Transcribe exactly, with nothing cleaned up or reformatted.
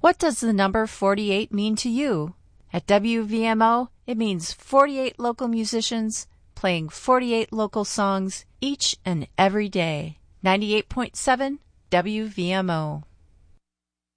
What does the number forty-eight mean to you? At W V M O, it means forty-eight local musicians playing forty-eight local songs each and every day. ninety-eight point seven W V M O.